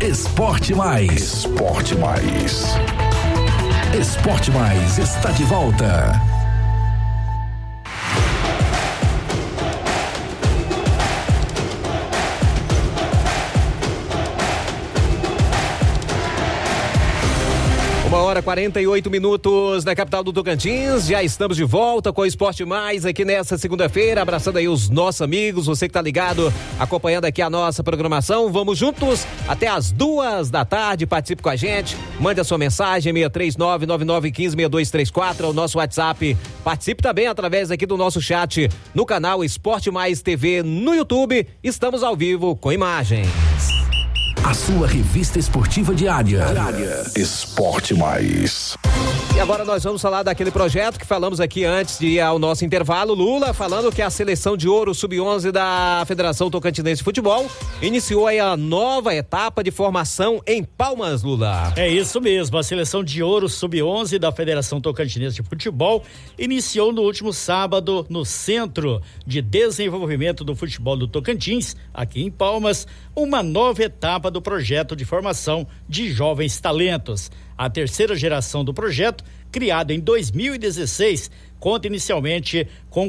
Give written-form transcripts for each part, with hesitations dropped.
Esporte Mais. Esporte Mais. Esporte Mais está de volta. Uma hora 48 minutos na capital do Tocantins, já estamos de volta com o Esporte Mais aqui nessa segunda-feira, abraçando aí os nossos amigos, você que tá ligado, acompanhando aqui a nossa programação, vamos juntos até as 14h, participe com a gente, mande a sua mensagem, 63999156234, é o nosso WhatsApp, participe também através aqui do nosso chat no canal Esporte Mais TV no YouTube, estamos ao vivo com imagens. A sua revista esportiva diária. Esporte Mais. E agora nós vamos falar daquele projeto que falamos aqui antes de ir ao nosso intervalo. Lula falando que a seleção de ouro sub-11 da Federação Tocantinense de Futebol iniciou aí a nova etapa de formação em Palmas, Lula. É isso mesmo, a seleção de ouro sub-11 da Federação Tocantinense de Futebol iniciou no último sábado no Centro de Desenvolvimento do Futebol do Tocantins, aqui em Palmas, uma nova etapa do projeto de formação de jovens talentos. A terceira geração do projeto, criado em 2016, conta inicialmente com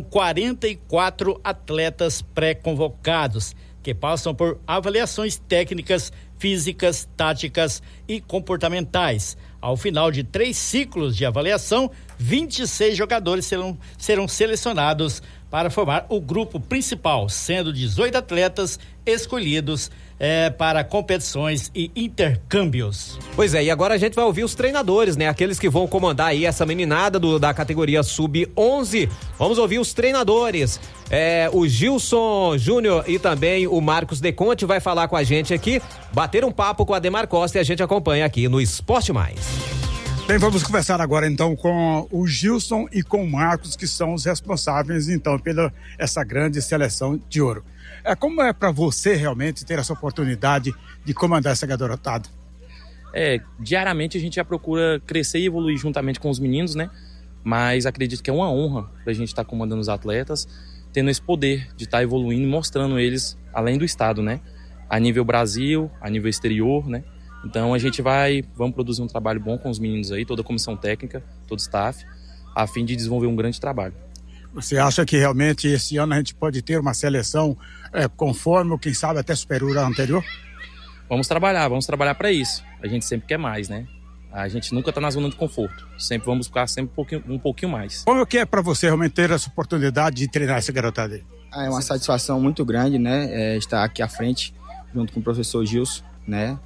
44 atletas pré-convocados, que passam por avaliações técnicas, físicas, táticas e comportamentais. Ao final de 3 ciclos de avaliação, 26 jogadores serão selecionados para formar o grupo principal, sendo 18 atletas escolhidos para competições e intercâmbios. Pois é, e agora a gente vai ouvir os treinadores, né? Aqueles que vão comandar aí essa meninada da categoria sub-11. Vamos ouvir os treinadores. O Gilson Júnior e também o Marcos Deconte vai falar com a gente aqui, bater um papo com a Ademar Costa e a gente acompanha aqui no Esporte Mais. Bem, vamos conversar agora então com o Gilson e com o Marcos, que são os responsáveis então pela essa grande seleção de ouro. Como é para você realmente ter essa oportunidade de comandar essa garotada? Diariamente a gente já procura crescer e evoluir juntamente com os meninos, né? Mas acredito que é uma honra pra gente estar comandando os atletas, tendo esse poder de estar evoluindo e mostrando eles além do estado, né? A nível Brasil, a nível exterior, né? Então a gente vamos produzir um trabalho bom com os meninos aí, toda a comissão técnica, todo o staff, a fim de desenvolver um grande trabalho. Você acha que realmente esse ano a gente pode ter uma seleção conforme, ou quem sabe até superior à anterior? Vamos trabalhar para isso. A gente sempre quer mais, né? A gente nunca está na zona de conforto. Sempre vamos buscar um pouquinho mais. Como é que é para você realmente ter essa oportunidade de treinar essa garotada aí? É uma satisfação muito grande, né? Estar aqui à frente, junto com o professor Gilson, né?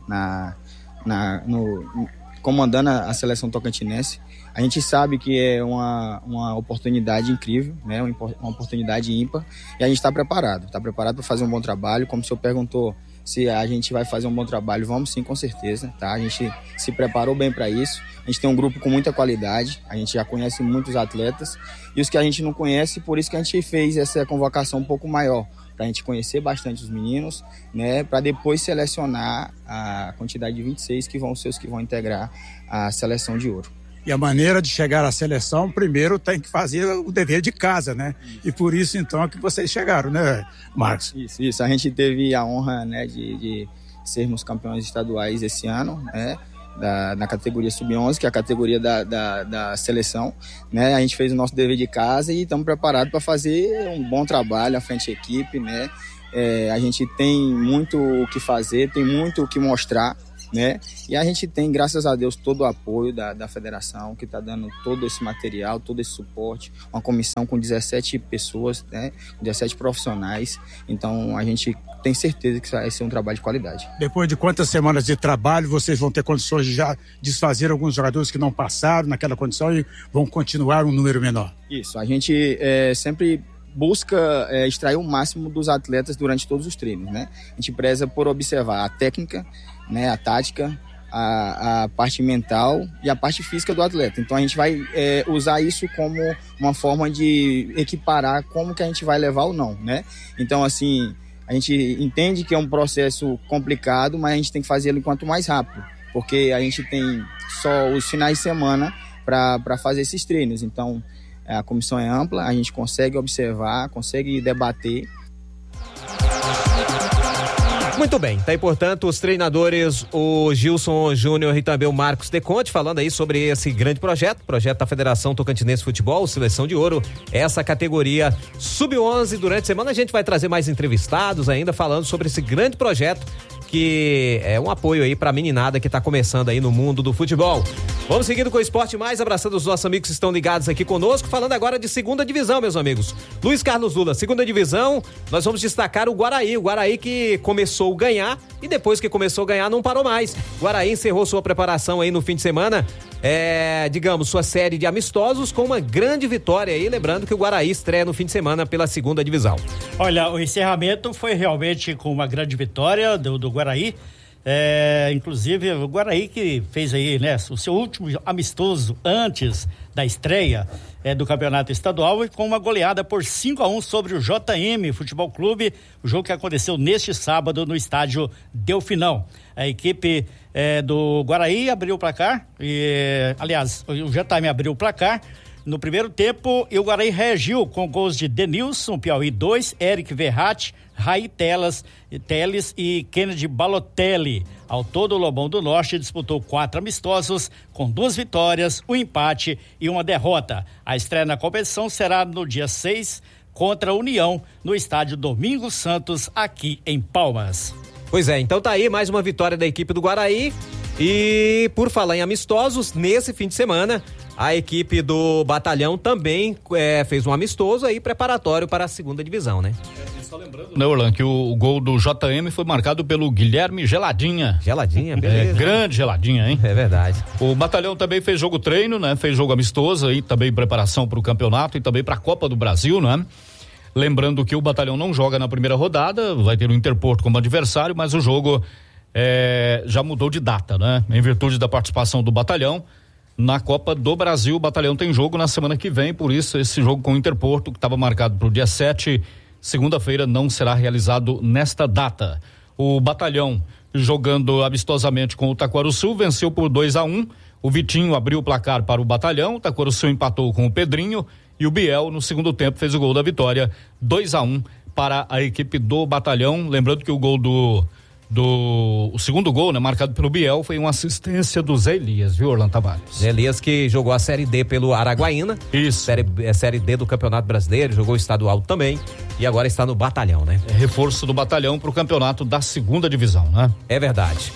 Comandando a seleção tocantinense. A gente sabe que é uma oportunidade incrível, né? Uma oportunidade ímpar, e a gente está preparado para fazer um bom trabalho. Como o senhor perguntou se a gente vai fazer um bom trabalho, vamos sim, com certeza, tá? A gente se preparou bem para isso, a gente tem um grupo com muita qualidade, a gente já conhece muitos atletas, e os que a gente não conhece, por isso que a gente fez essa convocação um pouco maior, para a gente conhecer bastante os meninos, né, para depois selecionar a quantidade de 26 que vão ser os que vão integrar a seleção de ouro. E a maneira de chegar à seleção, primeiro tem que fazer o dever de casa, né? E por isso, então, é que vocês chegaram, né, Marcos? Isso. A gente teve a honra, né, de sermos campeões estaduais esse ano, né? Na categoria sub-11, que é a categoria da seleção, né? A gente fez o nosso dever de casa e estamos preparados para fazer um bom trabalho à frente da equipe, né? A gente tem muito o que fazer, tem muito o que mostrar, né? E a gente tem, graças a Deus, todo o apoio da federação, que está dando todo esse material, todo esse suporte, uma comissão com 17 pessoas, né? 17 profissionais, então a gente tem certeza que vai ser um trabalho de qualidade. Depois de quantas semanas de trabalho vocês vão ter condições de já desfazer alguns jogadores que não passaram naquela condição e vão continuar um número menor? Isso, a gente sempre busca extrair o máximo dos atletas durante todos os treinos, né? A gente preza por observar a técnica, né, a tática, a parte mental e a parte física do atleta. Então a gente vai usar isso como uma forma de equiparar como que a gente vai levar ou não, né? Então, assim, a gente entende que é um processo complicado, mas a gente tem que fazê-lo enquanto mais rápido, porque a gente tem só os finais de semana para fazer esses treinos. Então a comissão é ampla, a gente consegue observar, consegue debater. Muito bem, tá aí, portanto, os treinadores, o Gilson Júnior e também o Marcos Deconte, falando aí sobre esse grande projeto da Federação Tocantinense de Futebol, Seleção de Ouro, essa categoria Sub-11. Durante a semana a gente vai trazer mais entrevistados ainda falando sobre esse grande projeto, que é um apoio aí pra meninada que tá começando aí no mundo do futebol. Vamos seguindo com o Esporte Mais, abraçando os nossos amigos que estão ligados aqui conosco, falando agora de segunda divisão, meus amigos. Luiz Carlos Lula, segunda divisão, nós vamos destacar o Guaraí que começou a ganhar e depois que começou a ganhar não parou mais. O Guaraí encerrou sua preparação aí no fim de semana, sua série de amistosos com uma grande vitória aí, lembrando que o Guaraí estreia no fim de semana pela segunda divisão. Olha, o encerramento foi realmente com uma grande vitória do Guaraí, inclusive o Guaraí que fez aí, né, o seu último amistoso antes da estreia do campeonato estadual, e com uma goleada por 5-1 sobre o JM Futebol Clube, o jogo que aconteceu neste sábado no estádio Delfinão. A equipe do Guaraí abriu o placar, aliás, o JM abriu o placar no primeiro tempo, e o Guaraí reagiu com gols de Denilson, Piauí 2, Eric Verratti, Raí Teles e Kennedy Balotelli. Ao todo, o Lobão do Norte disputou 4 amistosos, com 2 vitórias, 1 empate e 1 derrota. A estreia na competição será no dia 6 contra a União, no estádio Domingos Santos, aqui em Palmas. Pois é, então tá aí mais uma vitória da equipe do Guaraí. E por falar em amistosos, nesse fim de semana, a equipe do Batalhão também fez um amistoso aí preparatório para a segunda divisão, né? Só lembrando, né, Orlando, que o gol do JM foi marcado pelo Guilherme Geladinha. Geladinha, beleza. Grande Geladinha, hein? É verdade. O Batalhão também fez jogo treino, né? Fez jogo amistoso aí, também preparação para o campeonato e também para a Copa do Brasil, né? Lembrando que o Batalhão não joga na primeira rodada, vai ter o Interporto como adversário, mas o jogo já mudou de data, né? Em virtude da participação do Batalhão na Copa do Brasil, o Batalhão tem jogo na semana que vem, por isso esse jogo com o Interporto, que estava marcado para o dia 7, segunda-feira, não será realizado nesta data. O Batalhão, jogando amistosamente com o Taquarussu, venceu por 2-1. O Vitinho abriu o placar para o Batalhão, o Taquarussu empatou com o Pedrinho e o Biel, no segundo tempo, fez o gol da vitória, 2-1 para a equipe do Batalhão. Lembrando que o gol o segundo gol, né, marcado pelo Biel, foi uma assistência do Zé Elias, viu, Orlando Tavares? Zé Elias, que jogou a Série D pelo Araguaína. Isso. Série D do Campeonato Brasileiro, jogou o estadual também e agora está no Batalhão, né? Reforço do Batalhão para o campeonato da segunda divisão, né? É verdade.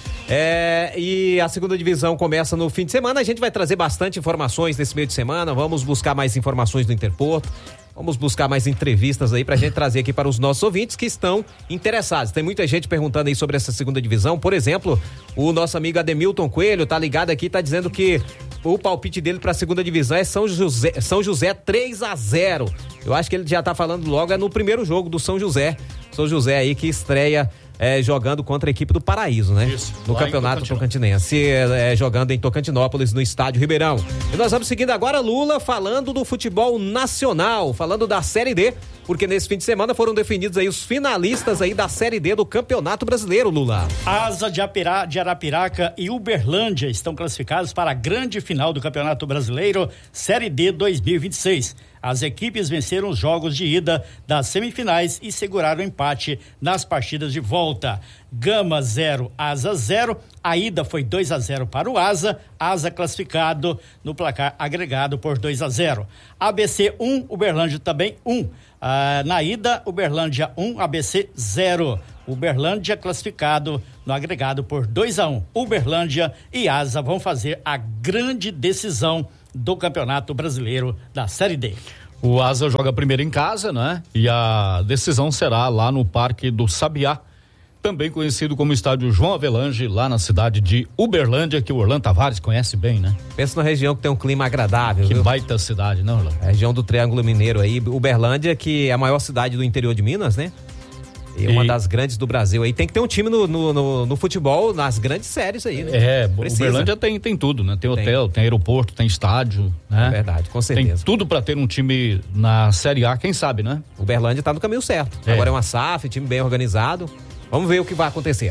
E a segunda divisão começa no fim de semana. A gente vai trazer bastante informações nesse meio de semana. Vamos buscar mais informações do Interporto. Vamos buscar mais entrevistas aí pra gente trazer aqui para os nossos ouvintes que estão interessados. Tem muita gente perguntando aí sobre essa segunda divisão. Por exemplo, o nosso amigo Ademilton Coelho tá ligado aqui, tá dizendo que o palpite dele pra segunda divisão é São José 3-0. Eu acho que ele já tá falando logo no primeiro jogo do São José. São José aí que estreia jogando contra a equipe do Paraíso, né? Isso, no Campeonato Tocantinense, jogando em Tocantinópolis, no Estádio Ribeirão. E nós vamos seguindo agora, Lula, falando do futebol nacional, falando da Série D, porque nesse fim de semana foram definidos aí os finalistas aí da Série D do Campeonato Brasileiro, Lula. Asa de Arapiraca e Uberlândia estão classificados para a grande final do Campeonato Brasileiro Série D 2026. As equipes venceram os jogos de ida das semifinais e seguraram o empate nas partidas de volta. Gama 0, Asa 0. A ida foi 2-0 para o Asa classificado no placar agregado por 2-0. ABC 1, Uberlândia também 1. Na ida, Uberlândia 1, ABC 0. Uberlândia classificado no agregado por 2-1. Uberlândia e Asa vão fazer a grande decisão do Campeonato Brasileiro da Série D. O Asa joga primeiro em casa, né? E a decisão será lá no Parque do Sabiá, também conhecido como Estádio João Avelange, lá na cidade de Uberlândia, que o Orlando Tavares conhece bem, né? Pensa na região que tem um clima agradável, que baita cidade, não, Orlando? A região do Triângulo Mineiro aí, Uberlândia, que é a maior cidade do interior de Minas, né? E uma das grandes do Brasil aí. Tem que ter um time no futebol, nas grandes séries aí, né? Uberlândia tem tudo, né? Tem hotel, tem aeroporto, tem estádio, né? É verdade, com certeza. Tem tudo pra ter um time na Série A, quem sabe, né? Uberlândia tá no caminho certo. Agora é uma SAF, time bem organizado. Vamos ver o que vai acontecer.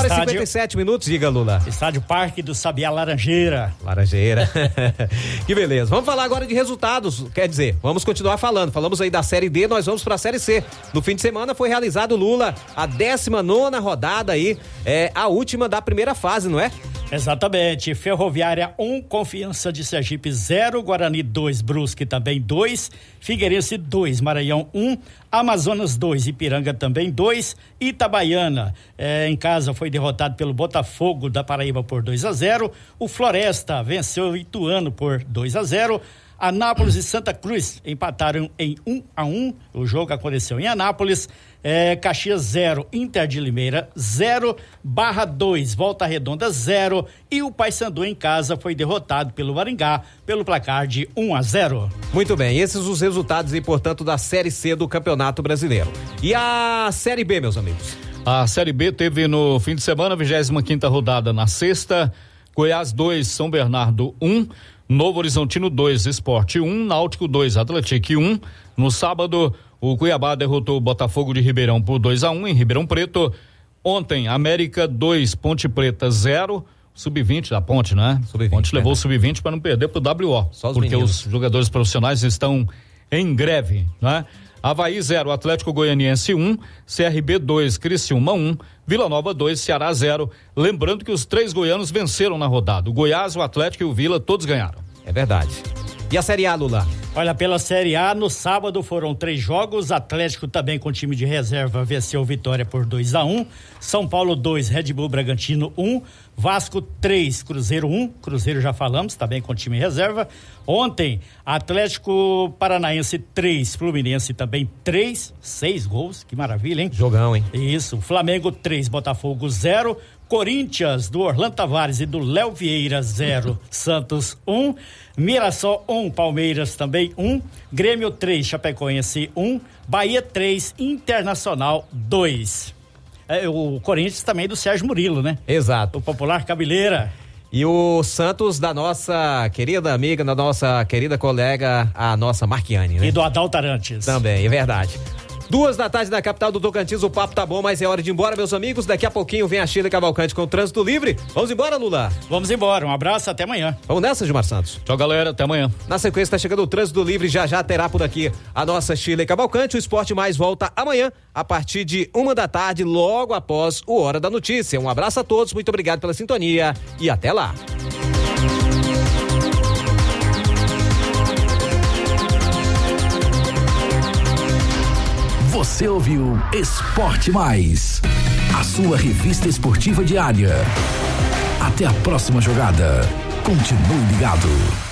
1h57 minutos, diga, Lula. Estádio Parque do Sabiá Laranjeira. Laranjeira. Que beleza. Vamos falar agora de resultados, quer dizer, vamos continuar falando. Falamos aí da Série D, nós vamos pra Série C. No fim de semana foi realizado, Lula, a 19ª rodada aí, a última da primeira fase, não é? Exatamente. Ferroviária 1, Confiança de Sergipe 0, Guarani 2, Brusque também 2, Figueirense 2, Maranhão 1, Amazonas 2, Ipiranga também 2, Itabaiana em casa foi derrotado pelo Botafogo da Paraíba por 2-0, o Floresta venceu o Ituano por 2-0, Anápolis e Santa Cruz empataram em 1-1, o jogo aconteceu em Anápolis. Caxias 0, Inter de Limeira 0, Barra 2, Volta Redonda 0 e o Paysandu em casa foi derrotado pelo Maringá pelo placar de 1-0. Muito bem, esses os resultados e, portanto, da Série C do Campeonato Brasileiro. E a Série B, meus amigos? A Série B teve no fim de semana, 25ª rodada na sexta, Goiás 2, São Bernardo 1, Novo Horizontino 2, Sport 1, Náutico 2, Atlético 1. No sábado, o Cuiabá derrotou o Botafogo de Ribeirão por 2-1 em Ribeirão Preto. Ontem, América 2, Ponte Preta 0. Sub-20 da Ponte, né? Ponte levou o Sub-20 para não perder pro WO. Só os porque meninos. Os jogadores profissionais estão em greve, né? Avaí 0, Atlético Goianiense 1, CRB 2, Criciúma 1, Vila Nova 2, Ceará 0. Lembrando que os 3 goianos venceram na rodada. O Goiás, o Atlético e o Vila todos ganharam. É verdade. E a Série A, Lula? Olha, pela Série A, no sábado foram 3 jogos, Atlético também com time de reserva venceu Vitória por 2-1, São Paulo 2, Red Bull Bragantino 1, Vasco 3, Cruzeiro 1, Cruzeiro já falamos, também com time reserva. Ontem, Atlético Paranaense 3, Fluminense também 3, 6 gols, que maravilha, hein? Jogão, hein? Isso, Flamengo 3, Botafogo 0, Corinthians do Orlando Tavares e do Léo Vieira 0, Santos 1, Mirassol 1, Palmeiras também 1, Grêmio 3, Chapecoense 1, Bahia 3, Internacional 2. O Corinthians também do Sérgio Murilo, né? Exato. O popular Cabeleira. E o Santos da nossa querida amiga, da nossa querida colega, a nossa Marquiane, né? E do Adalto Arantes. Também, é verdade. 2h na capital do Tocantins, o papo tá bom, mas é hora de ir embora, meus amigos. Daqui a pouquinho vem a Sheila Cavalcante com o Trânsito Livre. Vamos embora, Lula? Vamos embora, um abraço, até amanhã. Vamos nessa, Gilmar Santos? Tchau, galera, até amanhã. Na sequência tá chegando o Trânsito Livre, já terá por aqui a nossa Sheila Cavalcante. O Esporte Mais volta amanhã, a partir de 1h, logo após o Hora da Notícia. Um abraço a todos, muito obrigado pela sintonia e até lá. Você ouviu Esporte Mais, a sua revista esportiva diária. Até a próxima jogada. Continue ligado.